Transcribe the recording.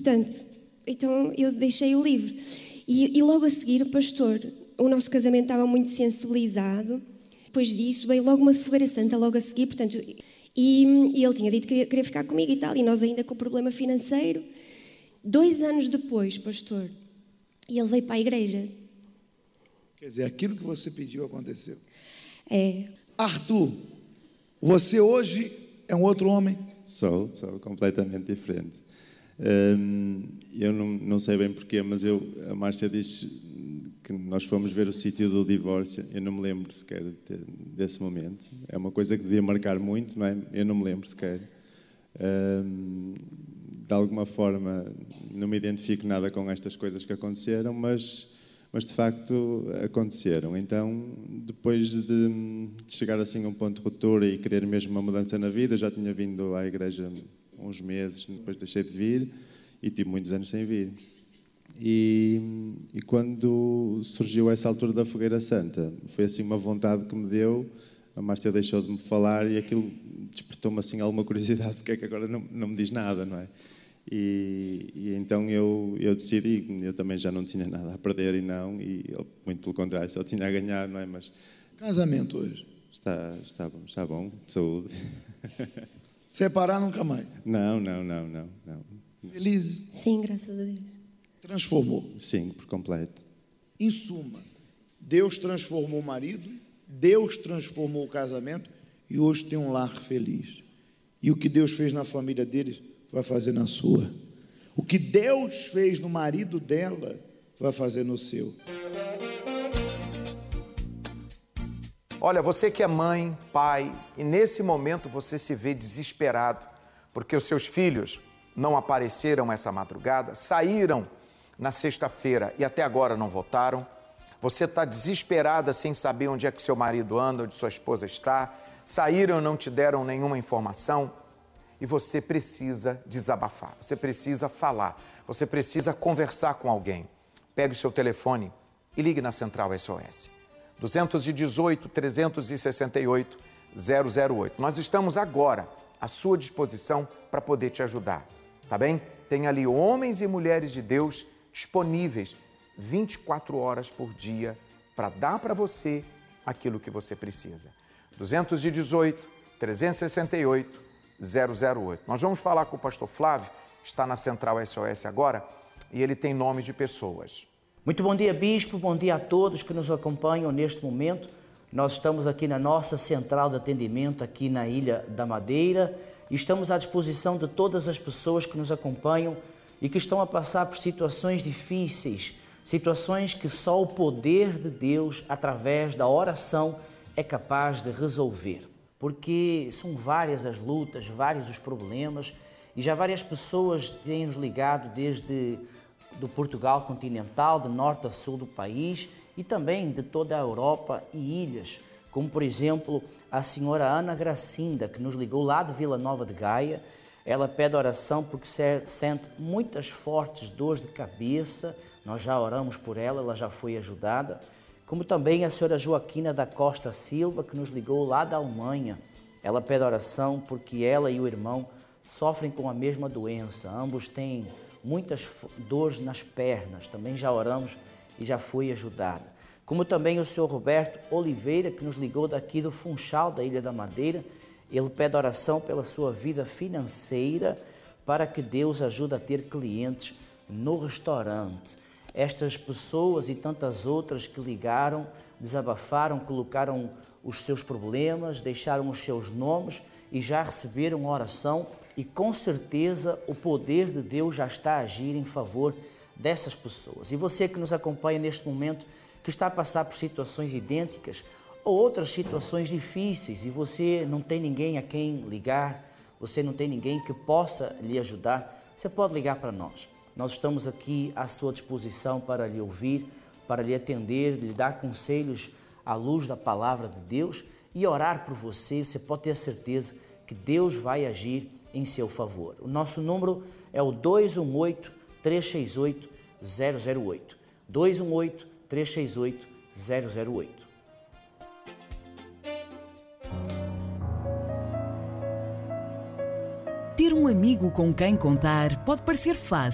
portanto, então eu deixei-o livre. E logo a seguir, pastor, o nosso casamento estava muito sensibilizado. Depois disso, veio logo uma fogueira santa, logo a seguir, portanto... E ele tinha dito que queria ficar comigo e tal, e nós ainda com o problema financeiro. 2 anos depois, pastor, e ele veio para a igreja. Quer dizer, aquilo que você pediu aconteceu. É. Arthur, você hoje é um outro homem? Sou completamente diferente. Eu não sei bem porquê, mas a Márcia diz que nós fomos ver o sítio do divórcio. Eu não me lembro sequer desse momento. É uma coisa que devia marcar muito, não é? Eu não me lembro sequer. De alguma forma, não me identifico nada com estas coisas que aconteceram, mas de facto aconteceram. Então, depois de chegar assim a um ponto de ruptura e querer mesmo uma mudança na vida, já tinha vindo à igreja uns meses, depois deixei de vir e tive muitos anos sem vir. E quando surgiu essa altura da Fogueira Santa, foi assim uma vontade que me deu. A Márcia deixou de me falar e aquilo despertou-me assim alguma curiosidade, porque é que agora não me diz nada, não é? E então eu decidi, eu também já não tinha nada a perder e muito pelo contrário, só tinha a ganhar, não é? Mas casamento hoje? Está bom, de saúde. Separar nunca mais? Não. Felizes? Sim, graças a Deus. Transformou? Sim, por completo. Em suma, Deus transformou o marido, Deus transformou o casamento e hoje tem um lar feliz. E o que Deus fez na família deles, vai fazer na sua. O que Deus fez no marido dela, vai fazer no seu. Olha, você que é mãe, pai, e nesse momento você se vê desesperado, porque os seus filhos não apareceram essa madrugada, saíram na sexta-feira e até agora não voltaram. Você está desesperada sem saber onde é que seu marido anda, onde sua esposa está, saíram e não te deram nenhuma informação. E você precisa desabafar, você precisa falar, você precisa conversar com alguém. Pegue o seu telefone e ligue na Central SOS. 218-368-008. Nós estamos agora à sua disposição para poder te ajudar, tá bem? Tem ali homens e mulheres de Deus disponíveis 24 horas por dia para dar para você aquilo que você precisa. 218-368-008. Nós vamos falar com o pastor Flávio, que está na Central SOS agora, e ele tem nome de pessoas. Muito bom dia, bispo, bom dia a todos que nos acompanham neste momento. Nós estamos aqui na nossa central de atendimento, aqui na Ilha da Madeira, e estamos à disposição de todas as pessoas que nos acompanham e que estão a passar por situações difíceis, situações que só o poder de Deus, através da oração, é capaz de resolver. Porque são várias as lutas, vários os problemas, e já várias pessoas têm nos ligado desde do Portugal continental, de norte a sul do país, e também de toda a Europa e ilhas, como por exemplo a senhora Ana Gracinda, que nos ligou lá de Vila Nova de Gaia. Ela pede oração porque sente muitas fortes dores de cabeça. Nós já oramos por ela, ela já foi ajudada. Como também a senhora Joaquina da Costa Silva, que nos ligou lá da Alemanha. Ela pede oração porque ela e o irmão sofrem com a mesma doença. Ambos têm muitas dores nas pernas. Também já oramos e já foi ajudada. Como também o senhor Roberto Oliveira, que nos ligou daqui do Funchal, da Ilha da Madeira. Ele pede oração pela sua vida financeira, para que Deus ajude a ter clientes no restaurante. Estas pessoas e tantas outras que ligaram, desabafaram, colocaram os seus problemas, deixaram os seus nomes e já receberam oração, e com certeza o poder de Deus já está a agir em favor dessas pessoas. E você que nos acompanha neste momento, que está a passar por situações idênticas ou outras situações difíceis e você não tem ninguém a quem ligar, você não tem ninguém que possa lhe ajudar, você pode ligar para nós. Nós estamos aqui à sua disposição para lhe ouvir, para lhe atender, lhe dar conselhos à luz da palavra de Deus e orar por você. Você pode ter certeza que Deus vai agir em seu favor. O nosso número é o 218-368-008. 218-368-008. Ter um amigo com quem contar pode parecer fácil.